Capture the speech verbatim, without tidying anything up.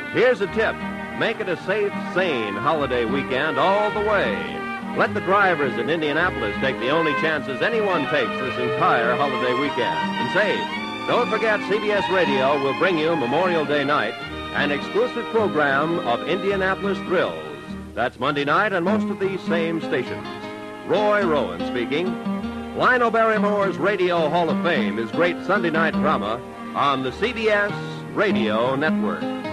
Here's a tip. Make it a safe, sane holiday weekend all the way. Let the drivers in Indianapolis take the only chances anyone takes this entire holiday weekend. And say, don't forget C B S Radio will bring you Memorial Day night, an exclusive program of Indianapolis thrills. That's Monday night on most of these same stations. Roy Rowan speaking. Lionel Barrymore's Radio Hall of Fame is great Sunday night drama on the C B S Radio Network.